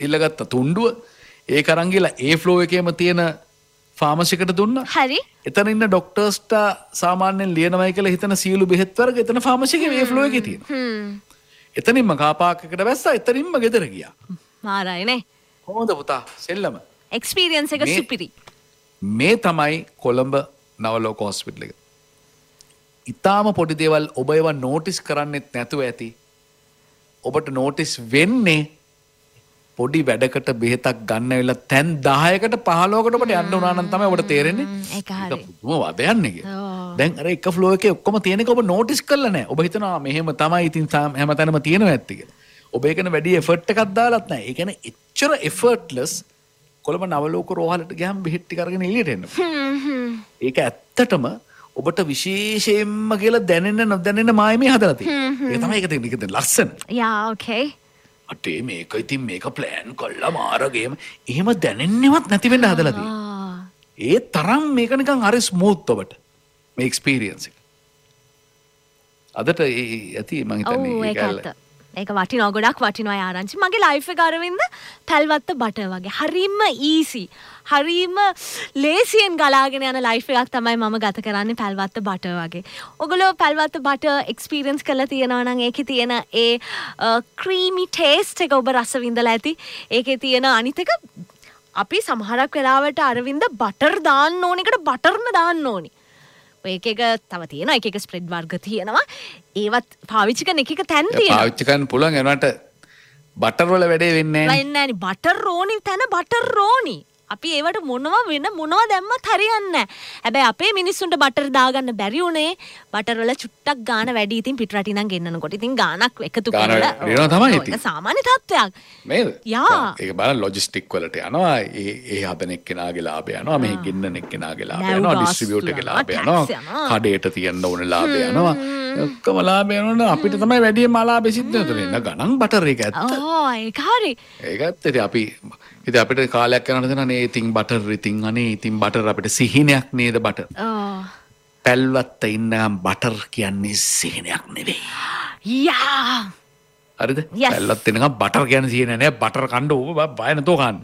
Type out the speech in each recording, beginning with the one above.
ඉල්ලගත්ත තුණ්ඩුව ඒක අරන් ගිහලා ඒ ෆ්ලෝ එකේම තියෙන ෆාමසි එකට දුන්නා. හරි. එතන ඉන්න ડોක්ටර්ස්ට සාමාන්‍යයෙන් ලියනවයි කියලා හිතන සියලු බෙහෙත් වර්ග එතන ෆාමසි එකේ මේ ෆ්ලෝ එකේ තියෙනවා. එතනින්ම කාපාක් එකට වැස්සා එතනින්ම ගෙදර ගියා. මාරයිනේ. කොහොමද පුතා සෙල්ලම? එක්ස්පීරියන්ස් එක සුපිරි. මේ තමයි කොළඹ නවලෝක හොස්පිටල් එක. ඉතාම පොඩි දේවල් ඔබ ඒවා නෝටිස් කරන්නෙත් නැතුව ඇති. ඔබට නෝටිස් වෙන්නේ පොඩි වැඩකට බෙහෙතක් ගන්න වෙලා තැන් 10කට 15කට ඔබට යන්න උනා නම් තමයි ඔබට තේරෙන්නේ. ඒක හරි. මොකද යන්නේ කියලා. දැන් අර එක ෆ්ලෝ එකේ ඔක්කොම තියෙන එක ඔබ නෝටිස් කරලා නැහැ. ඔබ හිතනවා මෙහෙම තමයි ඉතින් හැමතැනම තියෙනවා ඇත්ති කියලා. ඔබ ඒකන වැඩි එෆර්ට් එකක් දාලත් නැහැ. ඒ කියන්නේ එච්චර එෆර්ට්ලස් කොළඹ නවලෝක රෝහලට ගියාම බෙහෙත් ටික අරගෙන එළියට එන්න. ඒක ඇත්තටම ඔබට විශේෂයෙන්ම කියලා දැනෙන්න නොදැනෙන්න මායමේ හදලා තියෙනවා. ඒක තමයි ඒක තියෙන ලස්සන. යා ඕකේ. අටේ මේක ඉතින් මේක ප්ලෑන් කළා මාරගේම එහෙම දැනෙන්නේවත් නැති වෙන්න හදලා තියෙනවා. ඒ තරම් මේක නිකන් හරි ස්මූත් ඔබට මේ එක්ස්පීරියන්ස් එක. අදට ඇති මං හිතන්නේ ඒක වටිනවා ගොඩක් වටිනවා ආරංචි. මගේ ලයිෆ් එක අරවින්ද පැල්වත්ත බටර් වගේ. හරිම ඊසි. හරිම ලේසියෙන් ගලාගෙන යන ලයිෆ් එකක් තමයි මම ගත කරන්නේ පැල්වත්ත බටර් වගේ. ඔයගොල්ලෝ පැල්වත්ත බටර් එක්ස්පීරියන්ස් කරලා තියෙනවා නම් ඒකේ තියෙන ඒ ක්‍රීමි ටේස්ට් එක ඔබ රස විඳලා ඇති. ඒකේ තියෙන අනිත් එක අපි සමහරක් වෙලාවට අරවින්ද බටර් දාන්න ඕන එකට බටර්ම දාන්න ඕනි. ඒක තව තියෙනවා එක ස්ප්‍රෙඩ් වර්ග තියෙනවා. ඒවත් පාවිච්චි කරන එක තැන් තියෙනවා. පාවිච්චි කරන්න පුළුවන් ඒනට බටර් වල වැඩේ වෙන්නේ නැහැ. වෙන්නේ නැහැ. බටර් රෝනි තන බටර් රෝනි. අපි ඒවට මොනවා දැම්මත් හරියන්නේ නැහැ. හැබැයි අපේ මිනිස්සුන්ට බටර් දාගන්න බැරි උනේ බටර් වල චුට්ටක් ගාන වැඩි. ඉතින් පිටරටින් නම් ගෙන්නනකොට ඉතින් ගානක් එකතු කරලා වෙනවා තමයි ඉතින්. ඒක සාමාන්‍ය තත්ත්වයක්. නේද? යා. ඒක බලන්න ලොජිස්ටික් වලට යනවා. ඒ හදන එක්කෙනාගේ ලාභය යනවා. මෙහි ගෙන්නන එක්කෙනාගේ ලාභය යනවා. ඩිස්ට්‍රිබියුටර් එකේ ලාභය යනවා. කඩේට තියන්න ඕනේ ලාභය යනවා. ඔක්කොම ලාභය යනවා. අපිට තමයි වැඩිම ලාභෙ සිද්ධ වෙන්නේ. ගණන් බටර් එක ඇත්ත. ඒක හරි. ඒක ඇත්ත. අපි ඉතින් අපිට කාලයක් යනකොට දෙනවා ඉතින් බටර් ඉතින් අනේ ඉතින් බටර් අපිට සිහිනයක් නේද බටර්. පැල්වත්ත ඉන්නම් බටර් කියන්නේ සිහිනයක් නෙවෙයි. යා. හරිද? පැල්වත්ත ඉන්නම් බටර් කියන්නේ සිහිනයක් නෑ. බටර් කන්න ඕක බය නැතෝ කන්න.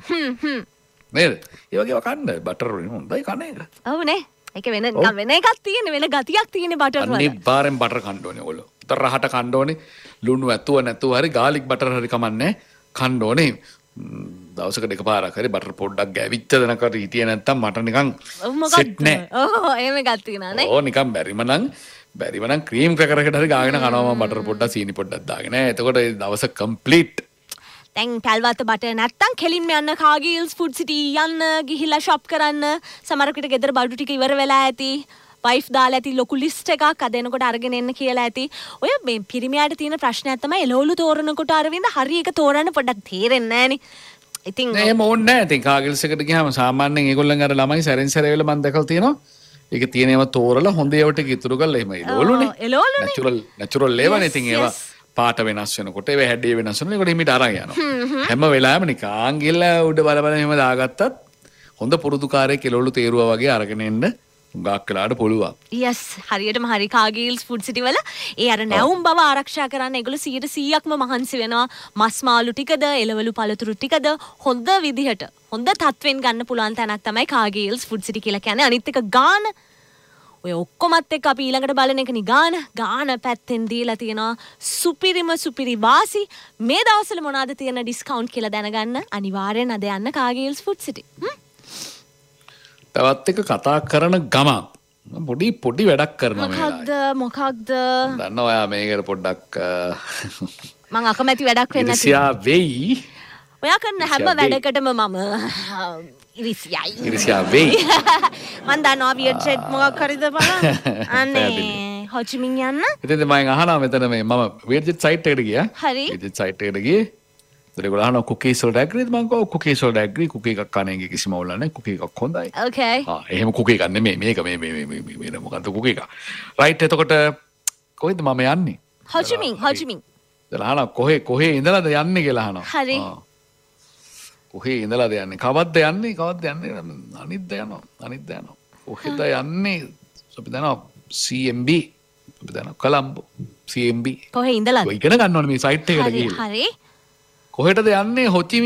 නේද? ඒ වගේම කන්න බටර් හොඳයි කන එක. ඔව් නේ. ඒක වෙන එකක් තියෙන වෙන ගතියක් තියෙන බටර් වල. අනිවාර්යෙන් බටර් කන්න ඕනේ ඔයගොල්ලෝ. උතර රහට කන්න ඕනේ. ලුණු ඇතුව නැතුව හරි ගාලික් බටර් හරි කමන්නේ කන්න ඕනේ. දවසකට එකපාරක් හරි බටර් පොඩ්ඩක් ගෑවිච්ච දනකට හිටියේ නැත්තම් මට නිකන් සෙට් නෑ. එහෙම එකක් තියෙනවා නේ. නිකන් බැරිම නම් ක්‍රීම් ක්‍රැකරකට හරි ගාගෙන කනවා මම බටර් පොඩ්ඩක් සීනි පොඩ්ඩක් දාගෙන. එතකොට ඒ දවස කම්ප්ලීට්. දැන් පැල්වත්ත බටර් නැත්තම් කෙලින්ම යන්න කාගිල්ස් ෆුඩ් සිටි යන්න ගිහිල්ලා ෂොප් කරන්න. සමහර විට ගෙදර බඩු ටික ඉවර වෙලා ඇති. වයිෆ් දාලා ඇති ලොකු ලිස්ට් එකක් අද එනකොට අරගෙන එන්න කියලා ඇති. ඔය මේ පිරිමියාට තියෙන ප්‍රශ්නයක් තමයි එළවලු තෝරනකොට අරවින්ද හරි එක තෝරන්න පොඩ්ඩක් තේරෙන්නේ නැහනේ. ඉතින් එහෙම ඕනේ නැහැ. ඉතින් කාගිල්ස් එකට ගියාම සාමාන්‍යයෙන් ඒගොල්ලන් අර ළමයි සැරෙන් සැර වෙලා මම දැකලා තියෙනවා. ඒක තියෙන ඒවා තෝරලා හොඳ ඒවා ටික ඉතුරු කරලා එහෙම එළවලුනේ. නැචරල් ලේවනේ. ඉතින් ඒවා පාට වෙනස් වෙනකොට ඒවා හැඩේ වෙනස් වෙනකොට ඒකට හිමිට අරන් යනවා. හැම වෙලාවෙම නිකන් ගිහලා උඩ බල එහෙම දාගත්තත් හොඳ පුරුදුකාරයෙක් එළවලු තේරුවා වගේ අරගෙන එන්න ගාක් කලාට පුළුවන්. yes හරියටම හරි කාගිල්ස් ෆුඩ් සිටි වල ඒ අර නැවුම් බව ආරක්ෂා කරන්න ඒගොල්ලෝ 100%ක්ම මහන්සි වෙනවා. මස් මාළු ටිකද එළවලු පළතුරු ටිකද හොඳ විදිහට හොඳ තත්වෙන් ගන්න පුළුවන් තැනක් තමයි කාගිල්ස් ෆුඩ් සිටි කියලා කියන්නේ. අනිත් එක ගාන ඔය ඔක්කොමත් එක්ක අපි ඊළඟට බලන එකනේ ගාන පැත්තෙන් දීලා තියෙනවා සුපිරි වාසි. මේ දවස්වල මොනවාද තියෙන ඩිස්කවුන්ට් කියලා දැනගන්න අනිවාර්යෙන් අද යන්න කාගිල්ස් ෆුඩ් සිටි. තවත් එක කතා කරන ගමන් පොඩි වැඩක් කරනවා මේ වෙලාවේ. මොකක්ද? දන්නවා ඔයා මේකට පොඩ්ඩක් මං අකමැති වැඩක් වෙන්න නැති. ඉරිසියා වෙයි. ඔයා කරන හැම වැඩකටම මම ඉරිසියා වෙයි. මං දන්නවා වියට් සෙට් මොකක් හරිද බලන්න. අනේ හොචිමින් යන්න. ඉතින් මම අහනවා මෙතන මේ මම වියට් සයිට් එකට ගියා. හරි. වියට් සයිට් එකට ගියේ. ඒගොල්ලෝ අහනවා කුකීස් වලට ඇග්‍රීද මං කිව්වා කුකීස් වලට ඇග්‍රී. කුකී එකක් කන එකේ කිසිම අවුලක් නැහැ. කුකී එකක් හොඳයි. ඕකේ. එහෙම කුකී එකක් නෙමෙයි මේක මේ මොකද්ද කුකී එක. රයිට් එතකොට කොහෙද මම යන්නේ? හොචිමින්. දැන් අහනවා කොහේ ඉඳලාද යන්නේ කියලා අහනවා. හරි. කොහේ ඉඳලාද යන්නේ? කවද්ද යන්නේ? අනිද්ද යනවා. කොහෙද යන්නේ? අපි දන්නවා CMB. අපි දන්නවා කොළඹ CMB. කොහේ ඉඳලාද? ඔය ඉගෙන ගන්න ඕනේ මේ සයිට් එකට ගිහින්. හරි. කොහෙටද යන්නේ?